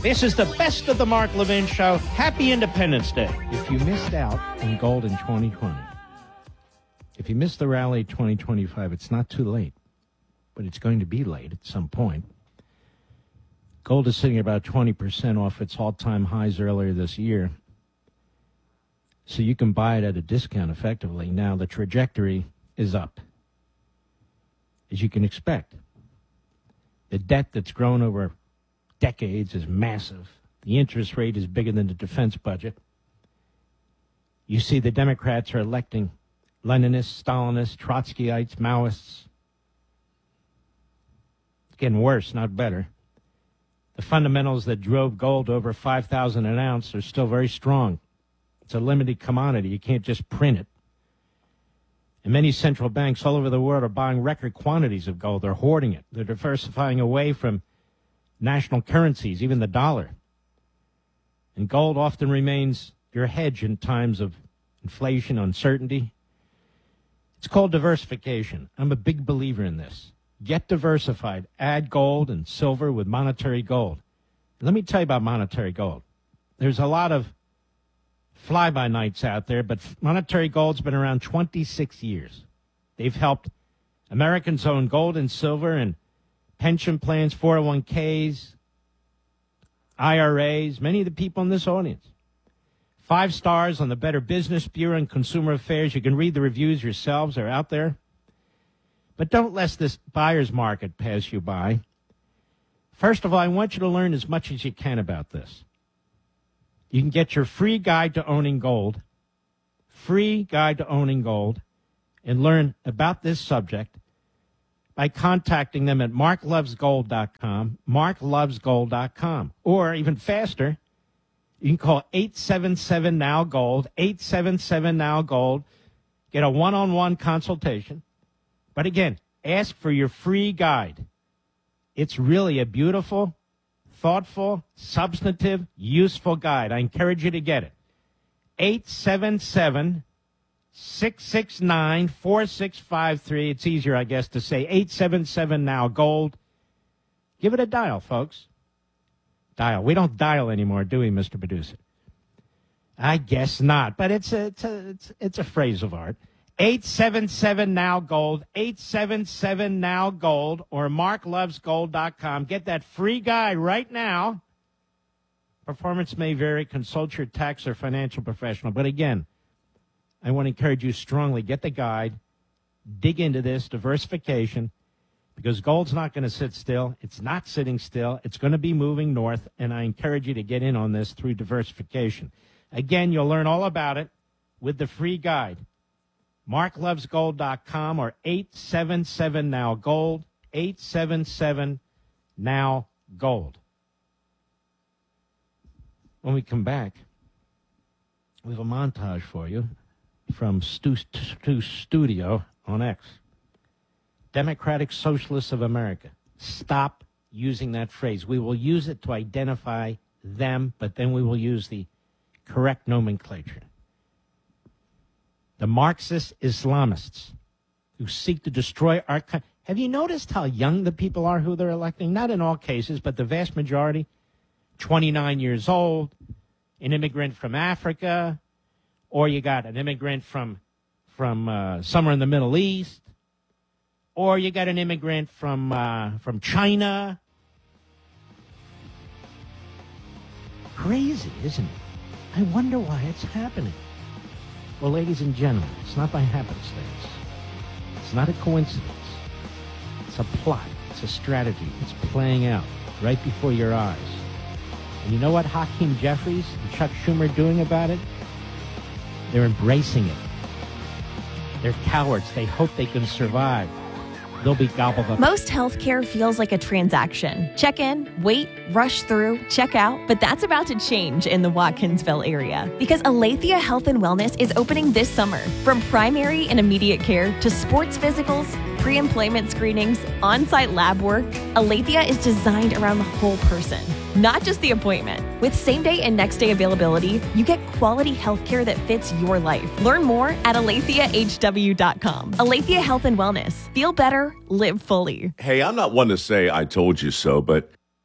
This is the best of the Mark Levin Show. Happy Independence Day. If you missed out on gold in 2020, if you missed the rally 2025, it's not too late, but it's going to be late at some point. Gold is sitting about 20% off its all-time highs earlier this year, so you can buy it at a discount effectively. Now, the trajectory is up, as you can expect. The debt that's grown over decades is massive. The interest rate is bigger than the defense budget. You see the Democrats are electing Leninists, Stalinists, Trotskyites, Maoists. It's getting worse, not better. The fundamentals that drove gold over $5,000 an ounce are still very strong. It's a limited commodity. You can't just print it. And many central banks all over the world are buying record quantities of gold. They're hoarding it. They're diversifying away from national currencies, even the dollar. And gold often remains your hedge in times of inflation, uncertainty. It's called diversification. I'm a big believer in this. Get diversified. Add gold and silver with monetary gold. Let me tell you about monetary gold. There's a lot of fly-by-nights out there, but monetary gold's been around 26 years. They've helped Americans own gold and silver and pension plans, 401ks, IRAs, many of the people in this audience. 5 stars on the Better Business Bureau and Consumer Affairs. You can read the reviews yourselves. They're out there. But don't let this buyer's market pass you by. First of all, I want you to learn as much as you can about this. You can get your free guide to owning gold, and learn about this subject by contacting them at marklovesgold.com, marklovesgold.com. Or even faster, you can call 877-NOW-GOLD, 877-NOW-GOLD, get a one-on-one consultation. But again, ask for your free guide. It's really a beautiful, thoughtful, substantive, useful guide. I encourage you to get it. 877-669-4653. It's easier, I guess, to say 877-NOW-GOLD. Give it a dial, folks. Dial. We don't dial anymore, do we, Mr. Producer? I guess not, but it's a phrase of art. 877-NOW-GOLD, 877-NOW-GOLD, or marklovesgold.com. Get that free guide right now. Performance may vary. Consult your tax or financial professional. But again, I want to encourage you strongly, get the guide, dig into this diversification, because gold's not going to sit still. It's not sitting still. It's going to be moving north, and I encourage you to get in on this through diversification. Again, you'll learn all about it with the free guide. marklovesgold.com or 877-NOW-GOLD, 877-NOW-GOLD. When we come back, we have a montage for you from Stu Studio on X. Democratic Socialists of America. Stop using that phrase. We will use it to identify them, but then we will use the correct nomenclature. The Marxist Islamists who seek to destroy our country. Have you noticed how young the people are who they're electing? Not in all cases, but the vast majority. 29 years old, an immigrant from Africa, or you got an immigrant from somewhere in the Middle East, or you got an immigrant from China. Crazy, isn't it? I wonder why it's happening. Well, ladies and gentlemen, it's not by happenstance. It's not a coincidence. It's a plot. It's a strategy. It's playing out right before your eyes. And you know what Hakeem Jeffries and Chuck Schumer are doing about it? They're embracing it. They're cowards. They hope they can survive. They'll be gobbled up. Most healthcare feels like a transaction. Check in, wait, rush through, check out. But that's about to change in the Watkinsville area because Aletheia Health and Wellness is opening this summer. From primary and immediate care to sports physicals, pre-employment screenings, on-site lab work, Aletheia is designed around the whole person, not just the appointment. With same-day and next-day availability, you get quality healthcare that fits your life. Learn more at AletheaHW.com. Aletheia Health and Wellness. Feel better, live fully. Hey, I'm not one to say I told you so, but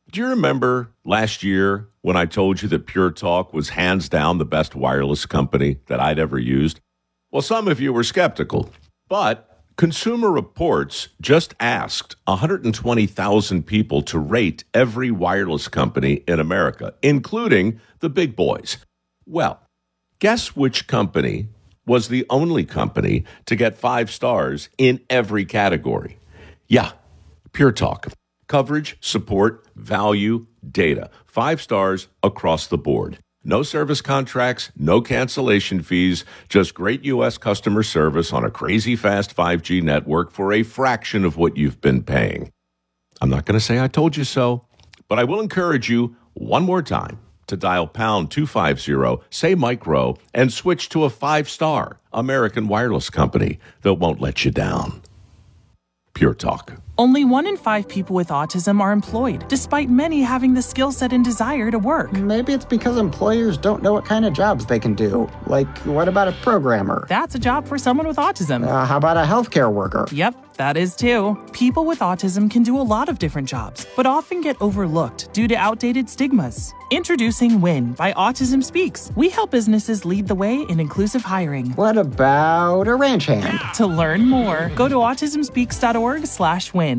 Do you remember last year when I told you that Pure Talk was hands down the best wireless company that I'd ever used? Well, some of you were skeptical, but Consumer Reports just asked 120,000 people to rate every wireless company in America, including the big boys. Well, guess which company was the only company to get 5 stars in every category? Yeah, Pure Talk. Coverage, support, value, data. 5 stars across the board. No service contracts, no cancellation fees, just great U.S. customer service on a crazy fast 5G network for a fraction of what you've been paying. I'm not going to say I told you so, but I will encourage you one more time to dial pound 250, say micro, and switch to a 5-star American wireless company that won't let you down. Pure Talk. Only 1 in 5 people with autism are employed, despite many having the skill set and desire to work. Maybe it's because employers don't know what kind of jobs they can do. Like, what about a programmer? That's a job for someone with autism. How about a healthcare worker? Yep, that is too. People with autism can do a lot of different jobs, but often get overlooked due to outdated stigmas. Introducing WIN by Autism Speaks. We help businesses lead the way in inclusive hiring. What about a ranch hand? To learn more, go to autismspeaks.org/win.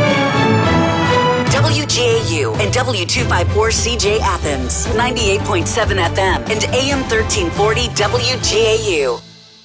WGAU and W254CJ Athens, 98.7 FM and AM 1340 WGAU.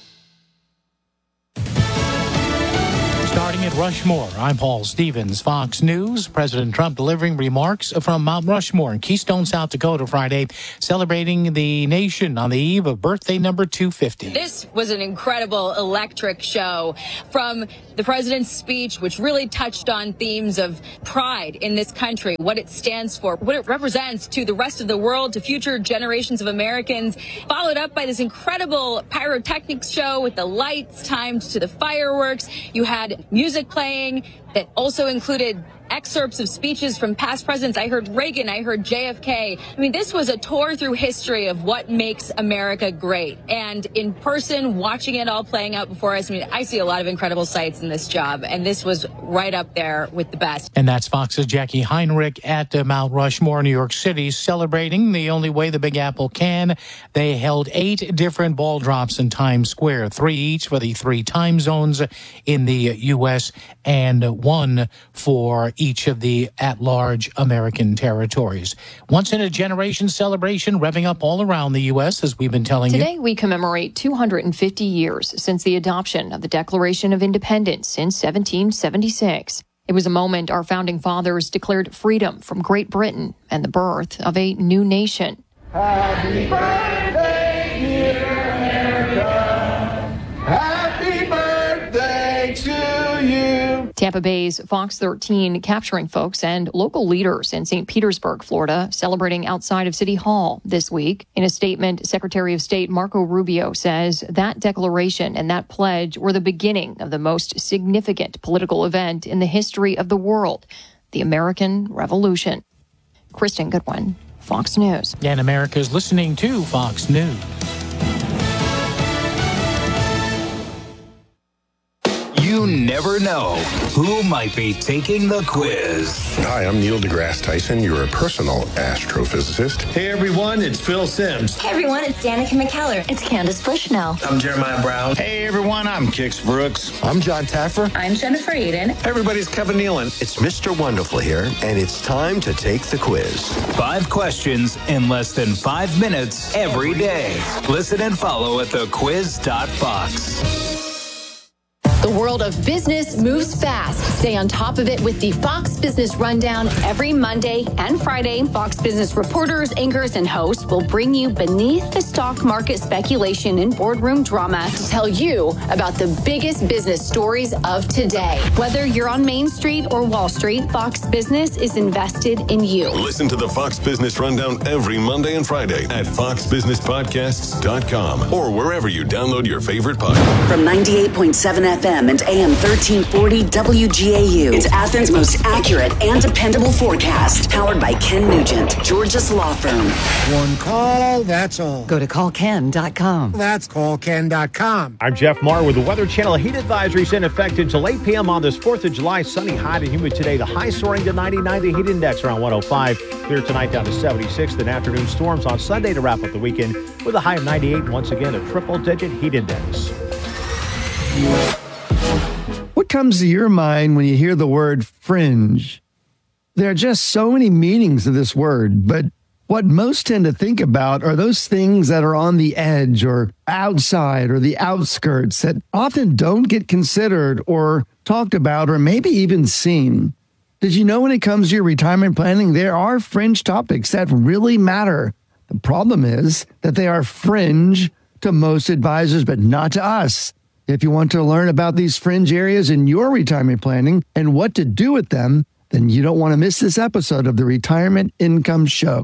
Starting at Rushmore, I'm Paul Stevens, Fox News. President Trump delivering remarks from Mount Rushmore in Keystone, South Dakota Friday, celebrating the nation on the eve of birthday number 250. This was an incredible, electric show from the president's speech, which really touched on themes of pride in this country, what it stands for, what it represents to the rest of the world, to future generations of Americans, followed up by this incredible pyrotechnics show with the lights timed to the fireworks. You had music playing that also included excerpts of speeches from past presidents. I heard Reagan, I heard JFK. I mean, this was a tour through history of what makes America great. And in person, watching it all playing out before us, I mean, I see a lot of incredible sights in this job, and this was right up there with the best. And that's Fox's Jackie Heinrich at Mount Rushmore, New York City, celebrating the only way the Big Apple can. They held 8 different ball drops in Times Square, 3 each for the 3 time zones in the U.S. and 1 for each of the at-large American territories. Once-in-a-generation celebration revving up all around the U.S., as we've been telling you. Today, we commemorate 250 years since the adoption of the Declaration of Independence in 1776. It was a moment our founding fathers declared freedom from Great Britain and the birth of a new nation. Happy birthday, dear America. Happy birthday to you. Tampa Bay's Fox 13 capturing folks and local leaders in St. Petersburg, Florida, celebrating outside of City Hall this week. In a statement, Secretary of State Marco Rubio says that declaration and that pledge were the beginning of the most significant political event in the history of the world, the American Revolution. Kristen Goodwin, Fox News. And America's listening to Fox News. You never know who might be taking the quiz. Hi, I'm Neil deGrasse Tyson, your personal astrophysicist. Hey everyone, it's Phil Simms. Hey everyone, it's Danica McKellar. It's Candace Bushnell. I'm Jeremiah Brown. Hey everyone, I'm Kix Brooks. I'm John Taffer. I'm Jennifer Eden. Hey everybody, it's Kevin Nealon. It's Mr. Wonderful here, and it's time to take the quiz. 5 questions in less than 5 minutes every day. Listen and follow at thequiz.fox. The world of business moves fast. Stay on top of it with the Fox Business Rundown every Monday and Friday. Fox Business reporters, anchors, and hosts will bring you beneath the stock market speculation and boardroom drama to tell you about the biggest business stories of today. Whether you're on Main Street or Wall Street, Fox Business is invested in you. Listen to the Fox Business Rundown every Monday and Friday at foxbusinesspodcasts.com or wherever you download your favorite podcast. From 98.7 FM FM and AM 1340 WGAU. It's Athens' most accurate and dependable forecast. Powered by Ken Nugent, Georgia's law firm. One call, that's all. Go to callken.com. That's callken.com. I'm Jeff Marr with the Weather Channel. Heat advisories in effect until 8 p.m. on this 4th of July. Sunny, hot, and humid today. The high soaring to 99. The heat index around 105. Clear tonight down to 76. Then afternoon storms on Sunday to wrap up the weekend with a high of 98. Once again, a triple-digit heat index. What comes to your mind when you hear the word fringe? There are just so many meanings of this word, but what most tend to think about are those things that are on the edge or outside or the outskirts that often don't get considered or talked about or maybe even seen. Did you know when it comes to your retirement planning, there are fringe topics that really matter? The problem is that they are fringe to most advisors, but not to us. If you want to learn about these fringe areas in your retirement planning and what to do with them, then you don't want to miss this episode of the Retirement Income Show.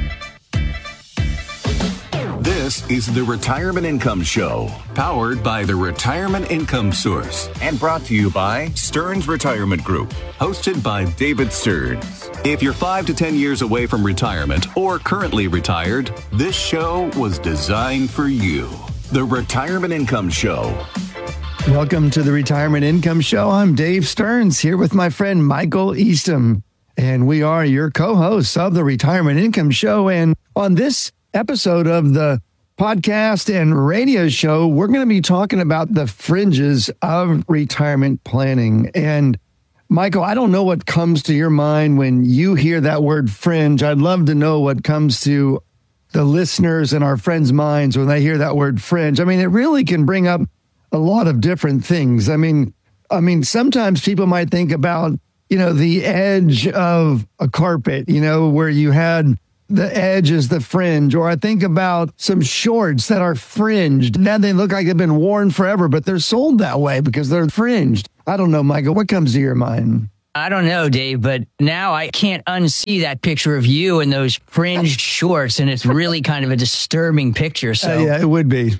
This is the Retirement Income Show, powered by the Retirement Income Source and brought to you by Stearns Retirement Group, hosted by David Stearns. If you're 5 to 10 years away from retirement or currently retired, this show was designed for you. The Retirement Income Show. Welcome to the Retirement Income Show. I'm Dave Stearns here with my friend Michael Eastham, and we are your co-hosts of the Retirement Income Show. And on this episode of the podcast and radio show, we're going to be talking about the fringes of retirement planning. And Michael, I don't know what comes to your mind when you hear that word fringe. I'd love to know what comes to the listeners and our friends' minds when they hear that word fringe. I mean, it really can bring up a lot of different things. I mean, sometimes people might think about, the edge of a carpet, where you had the edge is the fringe, or I think about some shorts that are fringed. Now they look like they've been worn forever, but they're sold that way because they're fringed. I don't know, Michael, what comes to your mind? I don't know, Dave, but now I can't unsee that picture of you in those fringed shorts, and it's really kind of a disturbing picture. So yeah, it would be.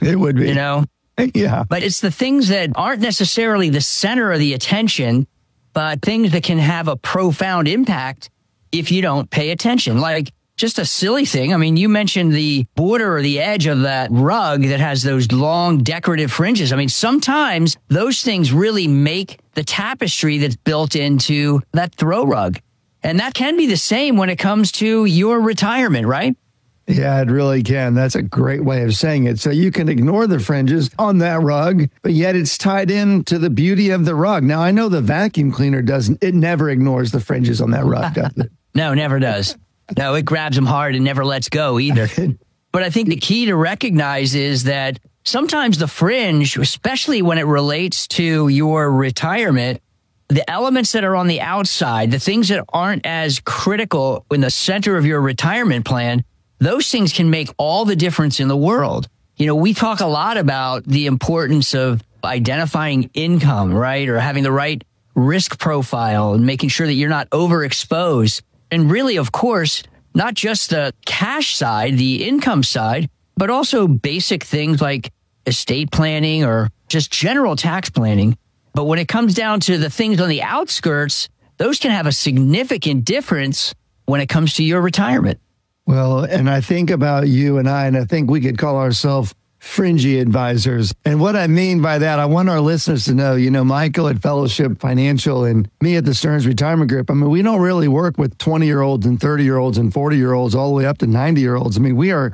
Yeah. But it's the things that aren't necessarily the center of the attention, but things that can have a profound impact if you don't pay attention. Like just a silly thing. I mean, you mentioned the border or the edge of that rug that has those long decorative fringes. I mean, sometimes those things really make the tapestry that's built into that throw rug. And that can be the same when it comes to your retirement, right? Yeah, it really can. That's a great way of saying it. So you can ignore the fringes on that rug, but yet it's tied in to the beauty of the rug. Now, I know the vacuum cleaner doesn't. It never ignores the fringes on that rug, does it? No, never does. No, it grabs them hard and never lets go either. But I think the key to recognize is that sometimes the fringe, especially when it relates to your retirement, the elements that are on the outside, the things that aren't as critical in the center of your retirement plan, those things can make all the difference in the world. We talk a lot about the importance of identifying income, right? Or having the right risk profile and making sure that you're not overexposed. And really, of course, not just the cash side, the income side, but also basic things like estate planning or just general tax planning. But when it comes down to the things on the outskirts, those can have a significant difference when it comes to your retirement. Well, and I think about you and I think we could call ourselves fringy advisors. And what I mean by that, I want our listeners to know, Michael at Fellowship Financial and me at the Stearns Retirement Group, I mean, we don't really work with 20-year-olds and 30-year-olds and 40-year-olds all the way up to 90-year-olds. I mean, we are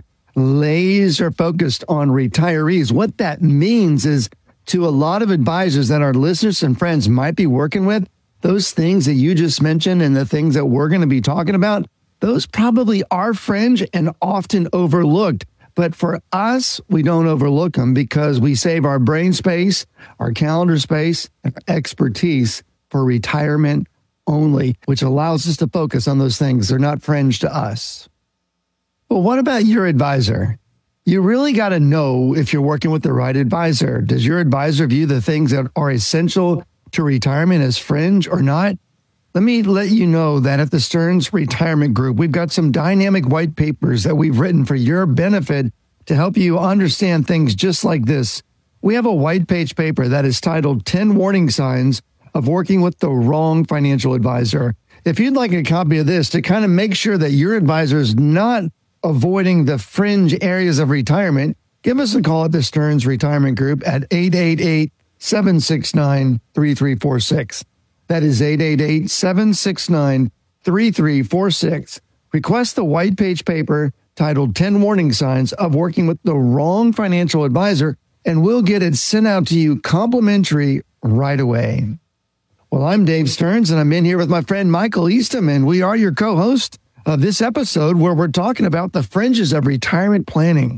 laser focused on retirees. What that means is to a lot of advisors that our listeners and friends might be working with, those things that you just mentioned and the things that we're going to be talking about, those probably are fringe and often overlooked. But for us, we don't overlook them because we save our brain space, our calendar space, and our expertise for retirement only, which allows us to focus on those things. They're not fringe to us. Well, what about your advisor? You really got to know if you're working with the right advisor. Does your advisor view the things that are essential to retirement as fringe or not? Let me let you know that at the Stearns Retirement Group, we've got some dynamic white papers that we've written for your benefit to help you understand things just like this. we have a white page paper that is titled 10 Warning Signs of Working with the Wrong Financial Advisor. If you'd like a copy of this to kind of make sure that your advisor is not avoiding the fringe areas of retirement, give us a call at the Stearns Retirement Group at 888-769-3346. That is 888-769-3346. Request the white page paper titled 10 Warning Signs of Working with the Wrong Financial Advisor, and we'll get it sent out to you complimentary right away. Well, I'm Dave Stearns, and I'm in here with my friend Michael Eastham, and we are your co-host of this episode where we're talking about the fringes of retirement planning.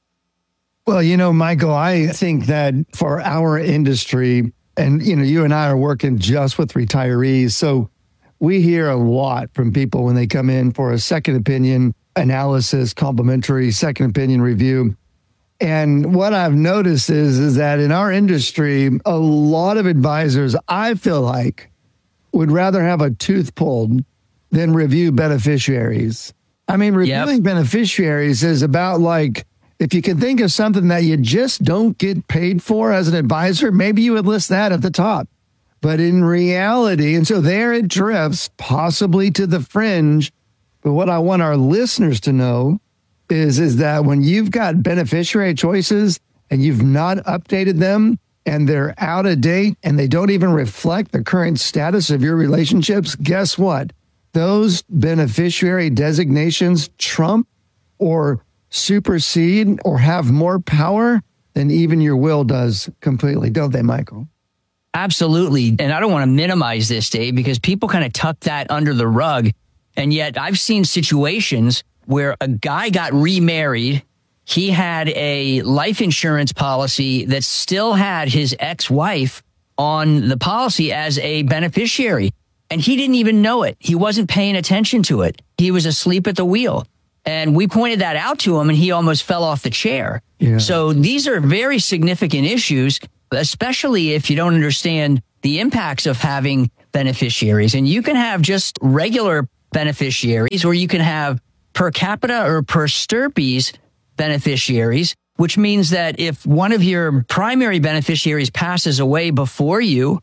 Well, Michael, I think that for our industry, and, you and I are working just with retirees, so we hear a lot from people when they come in for a second opinion analysis, complimentary second opinion review. And what I've noticed is that in our industry, a lot of advisors, I feel like, would rather have a tooth pulled than review beneficiaries. I mean, reviewing beneficiaries is about like, if you can think of something that you just don't get paid for as an advisor, maybe you would list that at the top. But in reality, and so there it drifts possibly to the fringe. But what I want our listeners to know is that when you've got beneficiary choices and you've not updated them and they're out of date and they don't even reflect the current status of your relationships, guess what? Those beneficiary designations trump or supersede or have more power than even your will does completely, don't they, Michael? Absolutely. And I don't want to minimize this, Dave, because people kind of tuck that under the rug. And yet I've seen situations where a guy got remarried. He had a life insurance policy that still had his ex-wife on the policy as a beneficiary. And he didn't even know it. He wasn't paying attention to it. He was asleep at the wheel. And we pointed that out to him and he almost fell off the chair. Yeah. So these are very significant issues, especially if you don't understand the impacts of having beneficiaries. And you can have just regular beneficiaries, or you can have per capita or per stirpes beneficiaries, which means that if one of your primary beneficiaries passes away before you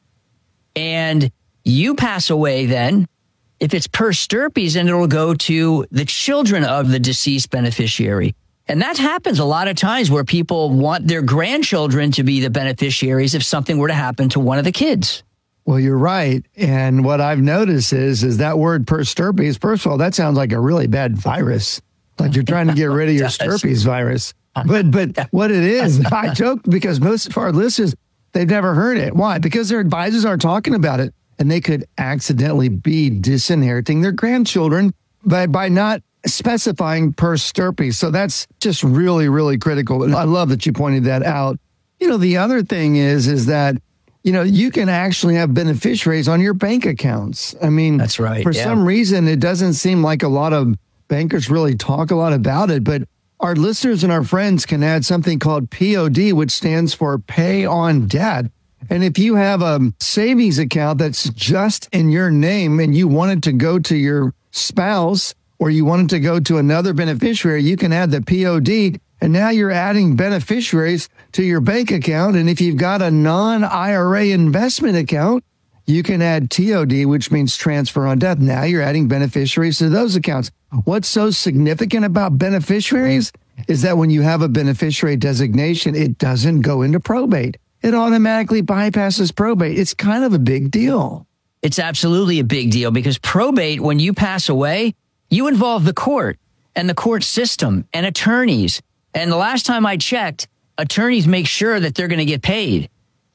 and you pass away, then if it's per stirpes, then it'll go to the children of the deceased beneficiary. And that happens a lot of times where people want their grandchildren to be the beneficiaries if something were to happen to one of the kids. Well, you're right. And what I've noticed is that word per stirpes, first of all, that sounds like a really bad virus. Like you're trying to get rid of your stirpes virus. But what it is, I joke because most of our listeners, they've never heard it. Why? Because their advisors aren't talking about it. And they could accidentally be disinheriting their grandchildren by not specifying per stirpes. So that's just really, really critical. And I love that you pointed that out. The other thing is that you can actually have beneficiaries on your bank accounts. I mean, that's right. For some reason, it doesn't seem like a lot of bankers really talk a lot about it, but our listeners and our friends can add something called POD, which stands for pay on debt. And if you have a savings account that's just in your name and you want it to go to your spouse or you want it to go to another beneficiary, you can add the POD. And now you're adding beneficiaries to your bank account. And if you've got a non-IRA investment account, you can add TOD, which means transfer on death. Now you're adding beneficiaries to those accounts. What's so significant about beneficiaries is that when you have a beneficiary designation, it doesn't go into probate. It automatically bypasses probate. It's kind of a big deal. It's absolutely a big deal because probate, when you pass away, you involve the court and the court system and attorneys. And the last time I checked, attorneys make sure that they're going to get paid.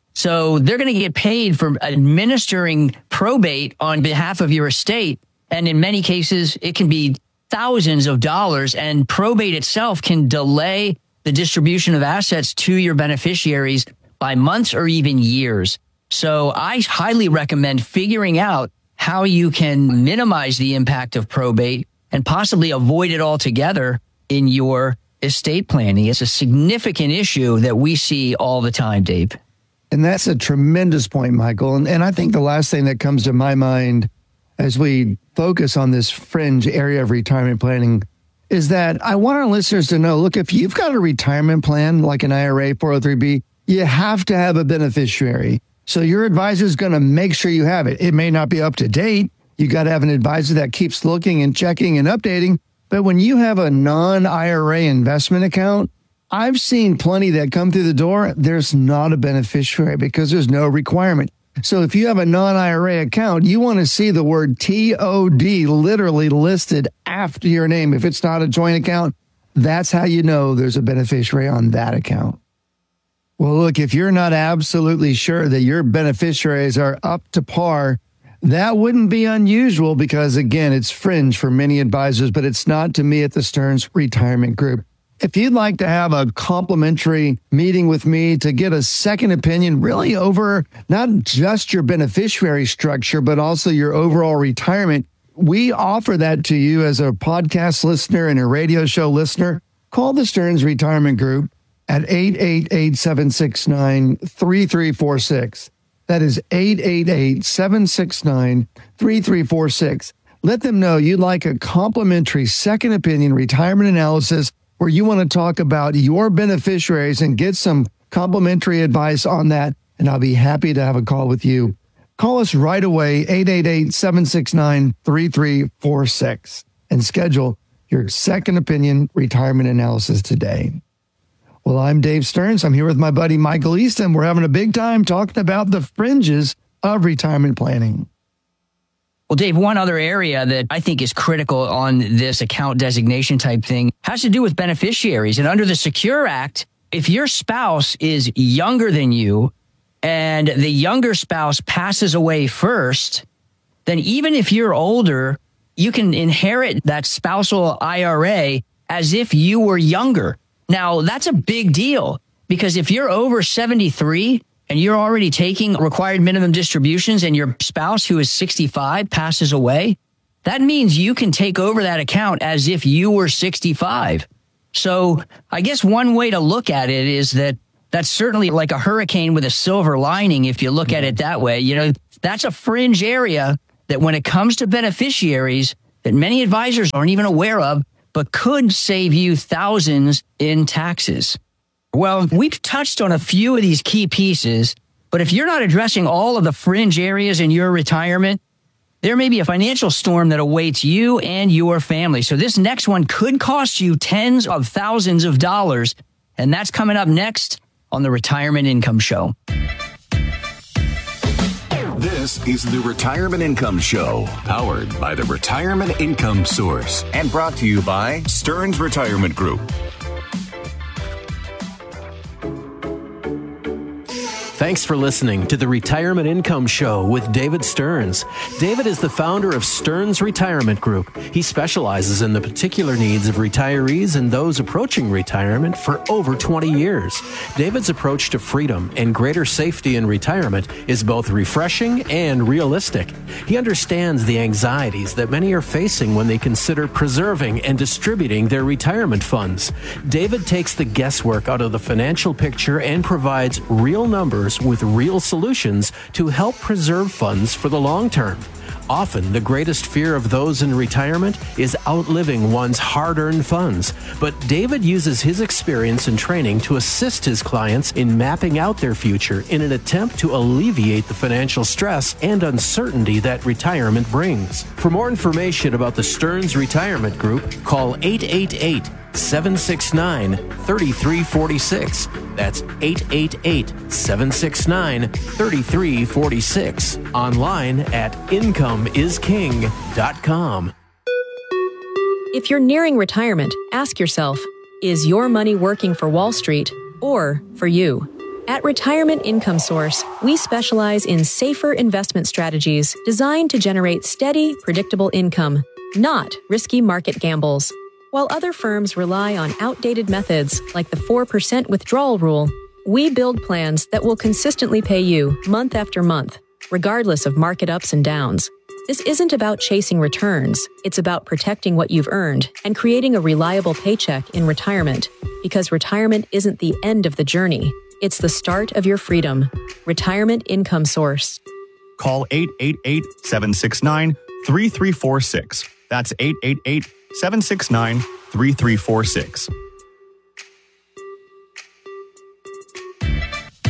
So they're going to get paid for administering probate on behalf of your estate. And in many cases, it can be thousands of dollars. And probate itself can delay the distribution of assets to your beneficiaries by months or even years. So I highly recommend figuring out how you can minimize the impact of probate and possibly avoid it altogether in your estate planning. It's a significant issue that we see all the time, Dave. And that's a tremendous point, Michael. And I think the last thing that comes to my mind as we focus on this fringe area of retirement planning is that I want our listeners to know, look, if you've got a retirement plan like an IRA, 403B, you have to have a beneficiary. So your advisor is going to make sure you have it. It may not be up to date. You got to have an advisor that keeps looking and checking and updating. But when you have a non-IRA investment account, I've seen plenty that come through the door. There's not a beneficiary because there's no requirement. So if you have a non-IRA account, you want to see the word TOD literally listed after your name. If it's not a joint account, that's how you know there's a beneficiary on that account. Well, look, if you're not absolutely sure that your beneficiaries are up to par, that wouldn't be unusual because, again, it's fringe for many advisors, but it's not to me at the Stearns Retirement Group. If you'd like to have a complimentary meeting with me to get a second opinion really over not just your beneficiary structure, but also your overall retirement, we offer that to you as a podcast listener and a radio show listener. Call the Stearns Retirement Group at 888-769-3346. That is 888-769-3346. Let them know you'd like a complimentary second opinion retirement analysis where you want to talk about your beneficiaries and get some complimentary advice on that. And I'll be happy to have a call with you. Call us right away, 888-769-3346, and schedule your second opinion retirement analysis today. Well, I'm Dave Stearns. I'm here with my buddy Michael Easton. We're having a big time talking about the fringes of retirement planning. Well, Dave, one other area that I think is critical on this account designation type thing has to do with beneficiaries. And under the Secure Act, if your spouse is younger than you and the younger spouse passes away first, then even if you're older, you can inherit that spousal IRA as if you were younger. Now, that's a big deal because if you're over 73 and you're already taking required minimum distributions and your spouse who is 65 passes away, that means you can take over that account as if you were 65. So I guess one way to look at it is that that's certainly like a hurricane with a silver lining if you look at it that way. You know, that's a fringe area that when it comes to beneficiaries that many advisors aren't even aware of, but could save you thousands in taxes. Well, we've touched on a few of these key pieces, but if you're not addressing all of the fringe areas in your retirement, there may be a financial storm that awaits you and your family. So this next one could cost you tens of thousands of dollars, and that's coming up next on the Retirement Income Show. This is the Retirement Income Show, powered by the Retirement Income Source and brought to you by Stearns Retirement Group. Thanks for listening to the Retirement Income Show with David Stearns. David is the founder of Stearns Retirement Group. He specializes in the particular needs of retirees and those approaching retirement for over 20 years. David's approach to freedom and greater safety in retirement is both refreshing and realistic. He understands the anxieties that many are facing when they consider preserving and distributing their retirement funds. David takes the guesswork out of the financial picture and provides real numbers with real solutions to help preserve funds for the long term. Often, the greatest fear of those in retirement is outliving one's hard-earned funds. But David uses his experience and training to assist his clients in mapping out their future in an attempt to alleviate the financial stress and uncertainty that retirement brings. For more information about the Stearns Retirement Group, call 888-769-3346. That's 888-769-3346. Online at incomeisking.com. If you're nearing retirement, ask yourself, is your money working for Wall Street or for you? At Retirement Income Source, we specialize in safer investment strategies designed to generate steady, predictable income, not risky market gambles. While other firms rely on outdated methods like the 4% withdrawal rule, we build plans that will consistently pay you month after month, regardless of market ups and downs. This isn't about chasing returns. It's about protecting what you've earned and creating a reliable paycheck in retirement, because retirement isn't the end of the journey. It's the start of your freedom. Retirement Income Source. Call 888-769-3346. That's 888-769-3346.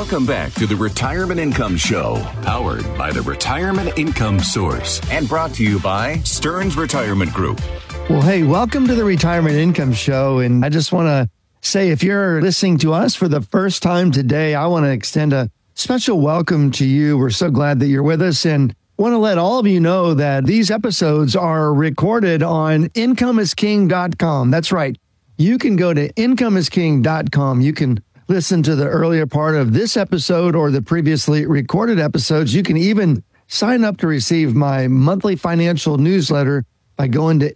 Welcome back to the Retirement Income Show, powered by the Retirement Income Source and brought to you by Stearns Retirement Group. Well, hey, welcome to the Retirement Income Show. And I just want to say, if you're listening to us for the first time today, I want to extend a special welcome to you. We're so glad that you're with us, and want to let all of you know that these episodes are recorded on incomeisking.com. That's right. You can go to incomeisking.com. You can listen to the earlier part of this episode or the previously recorded episodes. You can even sign up to receive my monthly financial newsletter by going to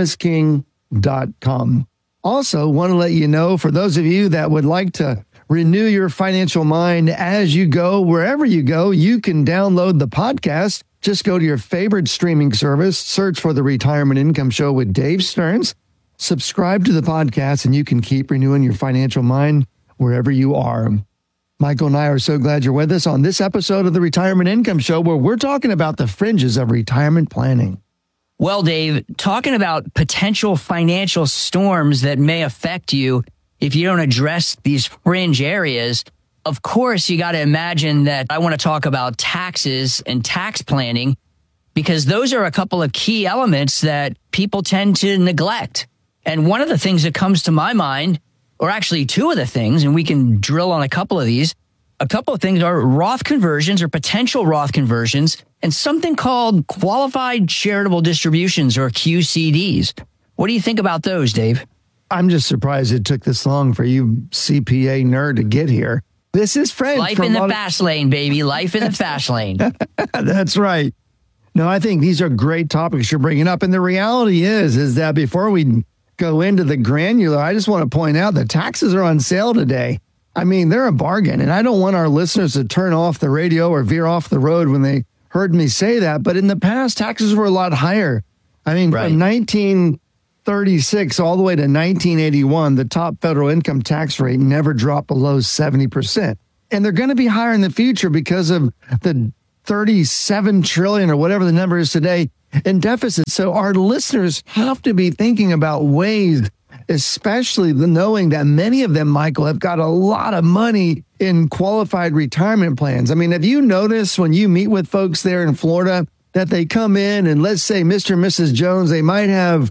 incomeisking.com. Also, want to let you know, for those of you that would like to renew your financial mind as you go, wherever you go, you can download the podcast. Just go to your favorite streaming service, search for the Retirement Income Show with Dave Stearns, subscribe to the podcast, and you can keep renewing your financial mind wherever you are. Michael and I are so glad you're with us on this episode of the Retirement Income Show, where we're talking about the fringes of retirement planning. Well, Dave, talking about potential financial storms that may affect you if you don't address these fringe areas, of course, you got to imagine that I want to talk about taxes and tax planning, because those are a couple of key elements that people tend to neglect. And one of the things that comes to my mind, or actually two of the things, and we can drill on a couple of these, a couple of things are Roth conversions or potential Roth conversions, and something called qualified charitable distributions or QCDs. What do you think about those, Dave? I'm just surprised it took this long for you CPA nerd to get here. This is Fred. Life in the fast lane, baby. Life in the fast lane. That's right. No, I think these are great topics you're bringing up. And the reality is that before we go into the granular, I just want to point out that taxes are on sale today. I mean, they're a bargain. And I don't want our listeners to turn off the radio or veer off the road when they heard me say that. But in the past, taxes were a lot higher. I mean, from 1936 all the way to 1981, the top federal income tax rate never dropped below 70%. And they're going to be higher in the future because of the 37 trillion or whatever the number is today in deficit. So our listeners have to be thinking about ways, especially knowing that many of them, Michael, have got a lot of money in qualified retirement plans. I mean, have you noticed when you meet with folks there in Florida that they come in and let's say Mr. and Mrs. Jones, they might have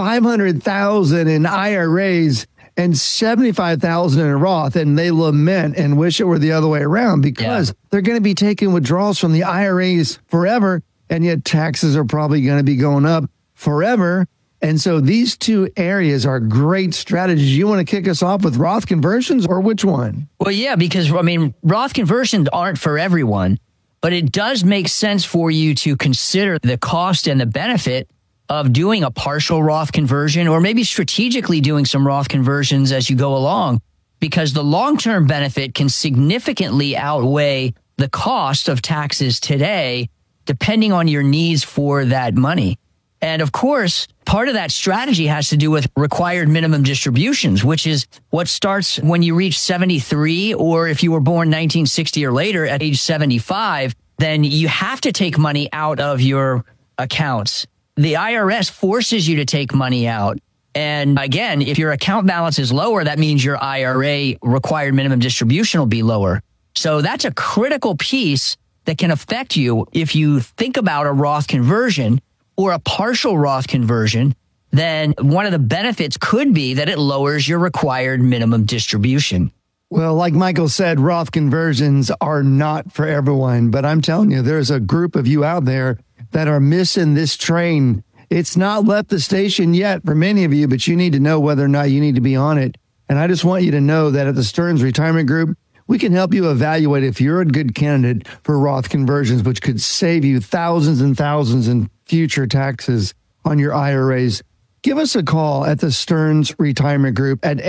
$500,000 in IRAs and $75,000 in a Roth, and they lament and wish it were the other way around because they're going to be taking withdrawals from the IRAs forever, and yet taxes are probably going to be going up forever. And so these two areas are great strategies. You want to kick us off with Roth conversions, or which one? Well, yeah, because, I mean, Roth conversions aren't for everyone, but it does make sense for you to consider the cost and the benefit of doing a partial Roth conversion, or maybe strategically doing some Roth conversions as you go along, because the long-term benefit can significantly outweigh the cost of taxes today, depending on your needs for that money. And of course, part of that strategy has to do with required minimum distributions, which is what starts when you reach 73, or if you were born 1960 or later at age 75, then you have to take money out of your accounts. The IRS forces you to take money out. And again, if your account balance is lower, that means your IRA required minimum distribution will be lower. So that's a critical piece that can affect you if you think about a Roth conversion or a partial Roth conversion. Then one of the benefits could be that it lowers your required minimum distribution. Well, like Michael said, Roth conversions are not for everyone. But I'm telling you, there's a group of you out there that are missing this train. It's not left the station yet for many of you, but you need to know whether or not you need to be on it. And I just want you to know that at the Stearns Retirement Group, we can help you evaluate if you're a good candidate for Roth conversions, which could save you thousands and thousands in future taxes on your IRAs. Give us a call at the Stearns Retirement Group at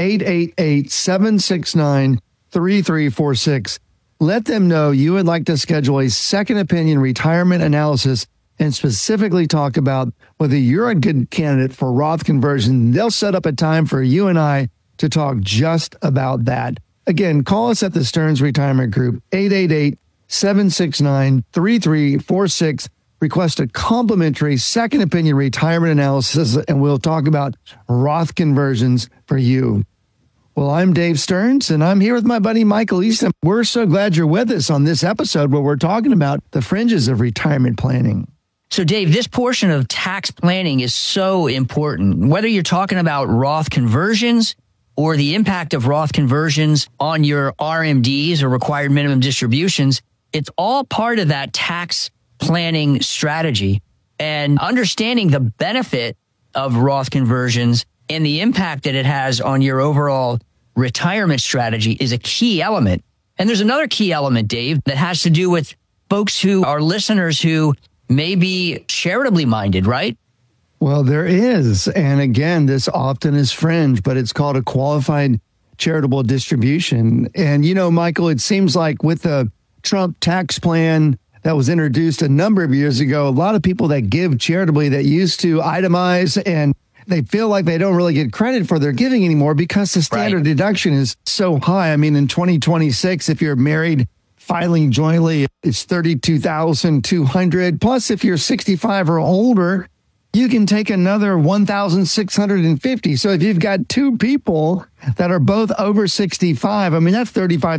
888-769-3346. Let them know you would like to schedule a second opinion retirement analysis and specifically talk about whether you're a good candidate for Roth conversion. They'll set up a time for you and I to talk just about that. Again, call us at the Stearns Retirement Group, 888-769-3346. Request a complimentary second opinion retirement analysis, and we'll talk about Roth conversions for you. Well, I'm Dave Stearns, and I'm here with my buddy Michael Easton. We're so glad you're with us on this episode where we're talking about the fringes of retirement planning. So, Dave, this portion of tax planning is so important. Whether you're talking about Roth conversions or the impact of Roth conversions on your RMDs or required minimum distributions, it's all part of that tax planning strategy. And understanding the benefit of Roth conversions and the impact that it has on your overall retirement strategy is a key element. And there's another key element, Dave, that has to do with folks who are listeners who may be charitably minded, right? Well, there is. And again, this often is fringe, but it's called a qualified charitable distribution. And, you know, Michael, it seems like with the Trump tax plan that was introduced a number of years ago, a lot of people that give charitably that used to itemize and they feel like they don't really get credit for their giving anymore because the standard deduction is so high. I mean, in 2026, if you're married filing jointly, it's $32,200. Plus, if you're 65 or older, you can take another $1,650. So if you've got two people that are both over 65, I mean, that's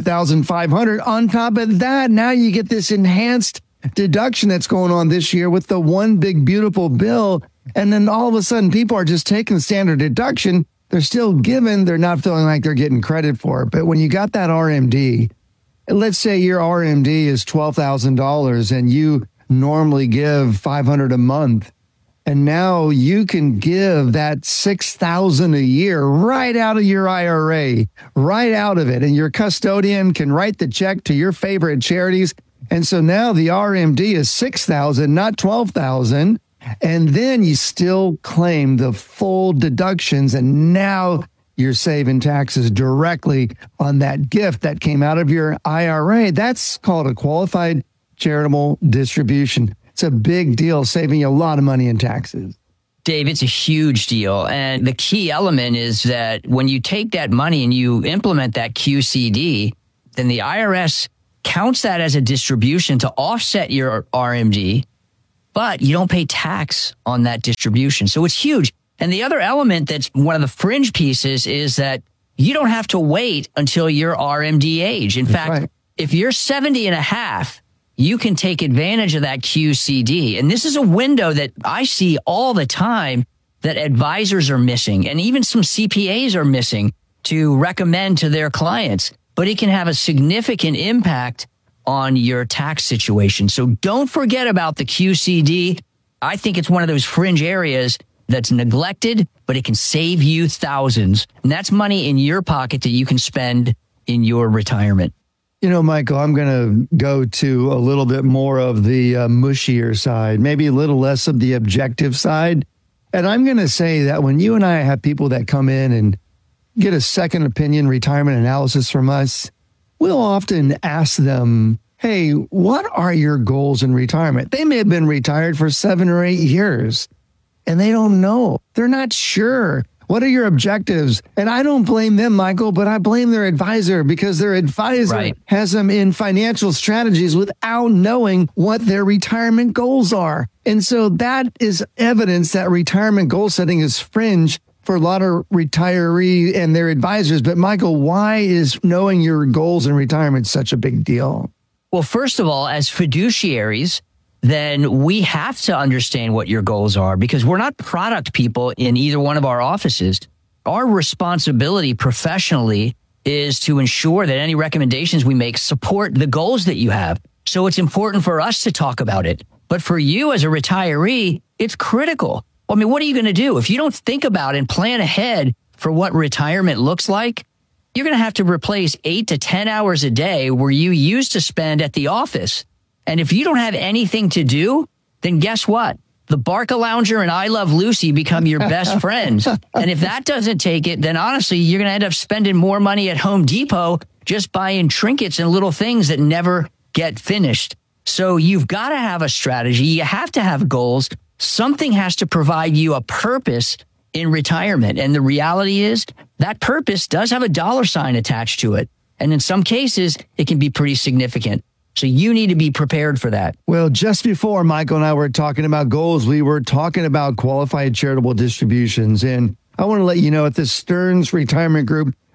$35,500. On top of that, now you get this enhanced deduction that's going on this year with the one big beautiful bill. And then all of a sudden, people are just taking the standard deduction. They're still given. They're not feeling like they're getting credit for it. But when you got that RMD, let's say your RMD is $12,000 and you normally give $500 a month. And now you can give that $6,000 a year right out of your IRA, right out of it. And your custodian can write the check to your favorite charities. And so now the RMD is $6,000, not $12,000. And then you still claim the full deductions. And now you're saving taxes directly on that gift that came out of your IRA. That's called a qualified charitable distribution. It's a big deal, saving you a lot of money in taxes. Dave, it's a huge deal. And the key element is that when you take that money and you implement that QCD, then the IRS counts that as a distribution to offset your RMD, but you don't pay tax on that distribution. So it's huge. And the other element that's one of the fringe pieces is that you don't have to wait until your RMD age. In fact, if you're 70 and a half, you can take advantage of that QCD. And this is a window that I see all the time that advisors are missing, and even some CPAs are missing to recommend to their clients. But it can have a significant impact on your tax situation. So don't forget about the QCD. I think it's one of those fringe areas that's neglected, but it can save you thousands. And that's money in your pocket that you can spend in your retirement. You know, Michael, I'm going to go to a little bit more of the mushier side, maybe a little less of the objective side. And I'm going to say that when you and I have people that come in and get a second opinion retirement analysis from us, we'll often ask them, hey, what are your goals in retirement? They may have been retired for 7 or 8 years and they don't know. They're not sure. What are your objectives? And I don't blame them, Michael, but I blame their advisor because their advisor has them in financial strategies without knowing what their retirement goals are. And so that is evidence that retirement goal setting is fringe for a lot of retirees and their advisors. But Michael, why is knowing your goals in retirement such a big deal? Well, first of all, as fiduciaries, then we have to understand what your goals are because we're not product people in either one of our offices. Our responsibility professionally is to ensure that any recommendations we make support the goals that you have. So it's important for us to talk about it. But for you as a retiree, it's critical. I mean, what are you going to do? If you don't think about and plan ahead for what retirement looks like, you're going to have to replace 8 to 10 hours a day where you used to spend at the office. And if you don't have anything to do, then guess what? The Barcalounger and I Love Lucy become your best friends. And if that doesn't take it, then honestly, you're going to end up spending more money at Home Depot just buying trinkets and little things that never get finished. So you've got to have a strategy. You have to have goals. Something has to provide you a purpose in retirement. And the reality is that purpose does have a dollar sign attached to it. And in some cases, it can be pretty significant. So you need to be prepared for that. Well, just before Michael and I were talking about goals, we were talking about qualified charitable distributions. And I want to let you know at the Stearns Retirement Group,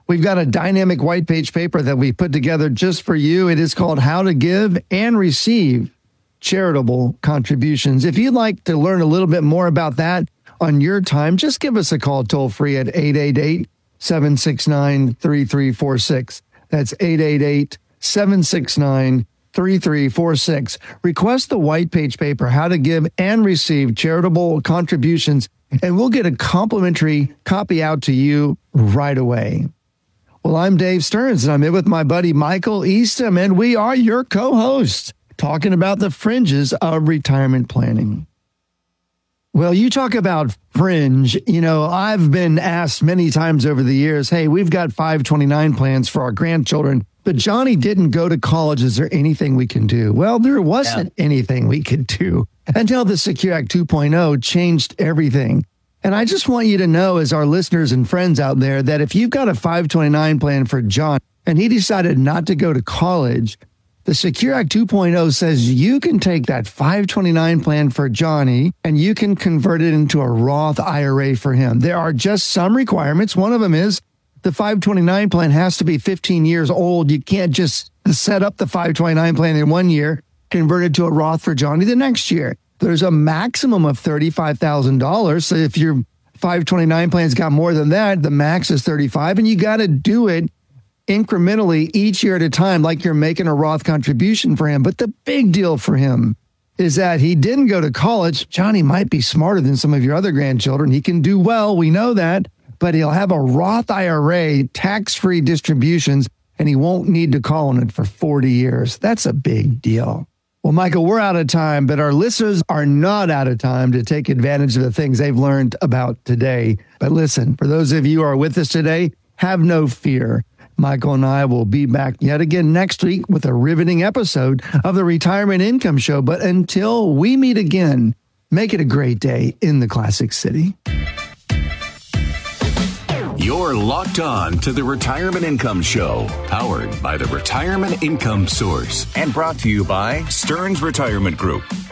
We've got a dynamic white page paper that we put together just for you. It is called How to Give and Receive Charitable Contributions. If you'd like to learn a little bit more about that on your time, just give us a call toll free at 888-769-3346. That's 888-769-3346. Request the white page paper, How to Give and Receive Charitable Contributions, and we'll get a complimentary copy out to you right away. Well, I'm Dave Stearns, and I'm here with my buddy Michael Eastham, and we are your co-hosts talking about the fringes of retirement planning. Well, you talk about fringe. You know, I've been asked many times over the years, hey, we've got 529 plans for our grandchildren, but Johnny didn't go to college. Is there anything we can do? Well, there wasn't anything we could do until the Secure Act 2.0 changed everything. And I just want you to know, as our listeners and friends out there, that if you've got a 529 plan for John and he decided not to go to college, the Secure Act 2.0 says you can take that 529 plan for Johnny and you can convert it into a Roth IRA for him. There are just some requirements. One of them is the 529 plan has to be 15 years old. You can't just set up the 529 plan in 1 year, convert it to a Roth for Johnny the next year. There's a maximum of $35,000. So if your 529 plan's got more than that, the max is 35, and you got to do it incrementally each year at a time, like you're making a Roth contribution for him. But the big deal for him is that he didn't go to college. Johnny might be smarter than some of your other grandchildren. He can do well. We know that. But he'll have a Roth IRA, tax-free distributions, and he won't need to call on it for 40 years. That's a big deal. Well, Michael, we're out of time, but our listeners are not out of time to take advantage of the things they've learned about today. But listen, for those of you who are with us today, have no fear. Michael and I will be back yet again next week with a riveting episode of the Retirement Income Show. But until we meet again, make it a great day in the Classic City. You're locked on to the Retirement Income Show, powered by the Retirement Income Source, and brought to you by Stearns Retirement Group.